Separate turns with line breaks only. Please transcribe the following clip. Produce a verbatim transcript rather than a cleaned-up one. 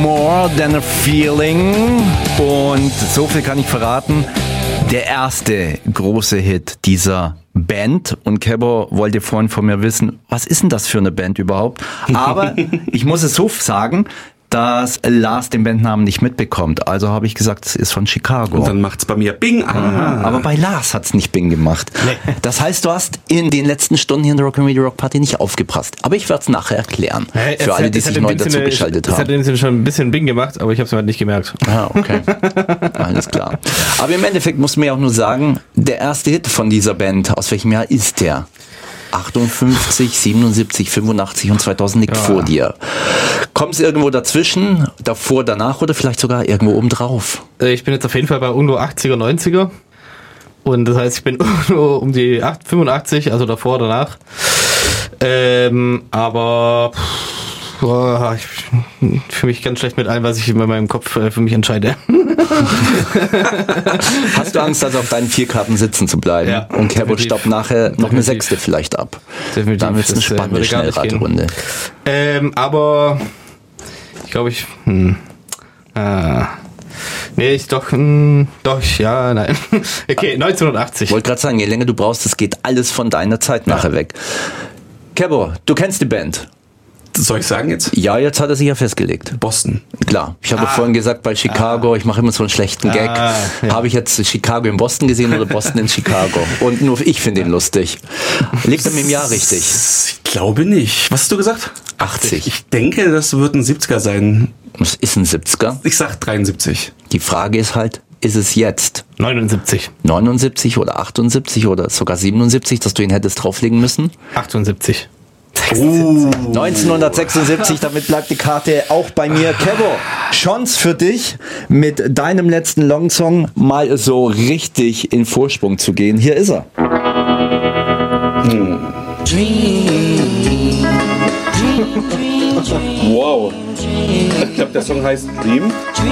More Than a Feeling. Und so viel kann ich verraten. Der erste große Hit dieser Band. Und Kebbo wollte vorhin von mir wissen, was ist denn das für eine Band überhaupt? Aber ich muss es so sagen, dass Lars den Bandnamen nicht mitbekommt. Also habe ich gesagt, es ist von Chicago.
Und dann macht's bei mir Bing. Ah.
Aber bei Lars hat's nicht Bing gemacht.
Nee.
Das heißt, du hast in den letzten Stunden hier in der Rock'n'Radio Rock Party nicht aufgepasst. Aber ich werde es nachher erklären.
Hey,
für alle,
hat,
die sich neu dazu geschaltet
haben. Das hat in dem Sinne schon ein bisschen Bing gemacht, aber ich habe es mir halt nicht gemerkt.
Ah, okay. Alles klar. Aber im Endeffekt muss man ja auch nur sagen, der erste Hit von dieser Band, aus welchem Jahr ist der? achtundfünfzig, siebenundsiebzig, fünfundachtzig und zweitausend liegt ja vor dir. Kommt es irgendwo dazwischen, davor, danach oder vielleicht sogar irgendwo oben drauf?
Ich bin jetzt auf jeden Fall bei irgendwo achtziger, neunziger. Und das heißt, ich bin irgendwo um die fünfundachtzig, also davor, danach. Ähm, aber boah, ich fühle mich ganz schlecht mit allem, was ich in meinem Kopf für mich entscheide.
Hast du Angst, also auf deinen vier Karten sitzen zu bleiben?
Ja,
und Kebbo staubt nachher noch
definitiv.
eine sechste vielleicht ab.
Definitiv.
Dann wird es eine spannende Schnellraterunde.
Ähm, aber ich glaube, ich... Hm, ah, nee, ich doch... Hm, doch, ja, nein. Okay, neunzehnhundertachtzig.
Ich wollte gerade sagen, je länger du brauchst, es geht alles von deiner Zeit ja. nachher weg. Kebbo, du kennst die Band.
Soll ich sagen jetzt?
Ja, jetzt hat er sich ja festgelegt.
Boston.
Klar. Ich habe
ah.
vorhin gesagt, bei Chicago, ah. ich mache immer so einen schlechten Gag.
Ah, ja.
Habe ich jetzt Chicago in Boston gesehen oder Boston in Chicago? Und nur ich finde ihn lustig. Liegt er mit dem Jahr richtig?
Ich glaube nicht. Was hast du gesagt?
achtzig.
Ich denke, das wird ein siebziger sein.
Das ist ein siebziger.
Ich sag dreiundsiebzig.
Die Frage ist halt, ist es jetzt
neunundsiebzig.
neunundsiebzig oder achtundsiebzig oder sogar siebenundsiebzig, dass du ihn hättest drauflegen müssen?
achtundsiebzig.
Uh. neunzehnhundertsechsundsiebzig, damit bleibt die Karte auch bei mir. Kebbo, Chance für dich, mit deinem letzten Longsong mal so richtig in Vorsprung zu gehen. Hier ist er.
Hm. Wow. Ich glaube, der Song heißt Dream.